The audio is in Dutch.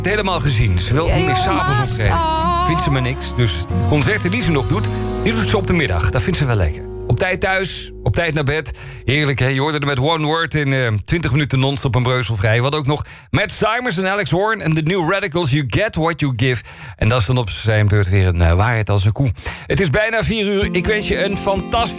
het helemaal gezien. Ze wil niet meer s'avonds optreden. Vindt ze maar niks. Dus de concerten die ze nog doet, die doet ze op de middag. Dat vindt ze wel lekker. Op tijd thuis, op tijd naar bed. Heerlijk, hè? Je hoorde er met One Word in 20 minuten non-stop een breuzelvrij. Wat ook nog Matt Simons en Alex Horn en The New Radicals. You get what you give. En dat is dan op zijn beurt weer een waarheid als een koe. Het is bijna 4 uur. Ik wens je een fantastisch